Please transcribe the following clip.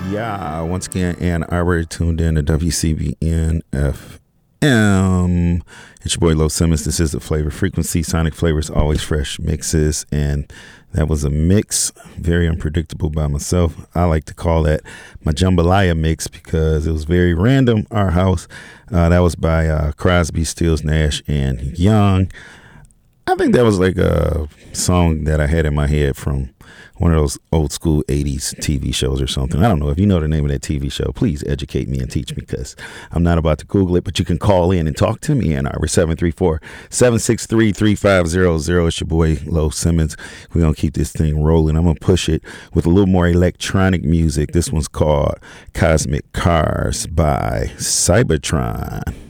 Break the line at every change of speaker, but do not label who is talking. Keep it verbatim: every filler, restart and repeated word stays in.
Yeah, once again, Ann Arbor tuned in to W C B N F M. It's your boy Lo Simmons. This is the Flavor Frequency. Sonic Flavors, always fresh mixes. And that was a mix, very unpredictable by myself. I like to call that my jambalaya mix because it was very random. Our House, uh, that was by uh, Crosby, Stills, Nash, and Young. I think that was like a song that I had in my head from one of those old school eighties T V shows or something. I don't know. If you know the name of that T V show, please educate me and teach me because I'm not about to Google it, but you can call in and talk to me. And our seven three four, seven six three, three five zero zero. It's your boy, Lo Simmons. We're going to keep this thing rolling. I'm going to push it with a little more electronic music. This one's called Cosmic Cars by Cybertron.